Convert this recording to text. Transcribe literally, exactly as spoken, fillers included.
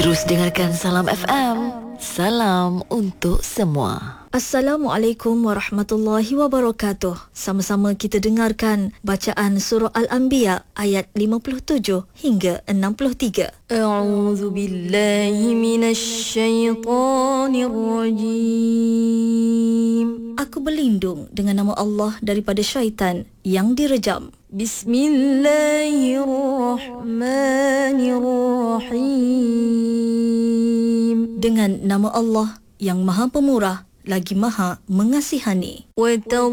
Terus dengarkan Salam F M. Salam untuk semua. Assalamualaikum warahmatullahi wabarakatuh. Sama-sama kita dengarkan bacaan surah Al-Anbiya ayat lima puluh tujuh hingga enam puluh tiga. A'udzu billahi minasy syaithanir rajim. Aku berlindung dengan nama Allah daripada syaitan yang direjam. Bismillahirrahmanirrahim. Dengan nama Allah yang Maha Pemurah lagi Maha Mengasihani.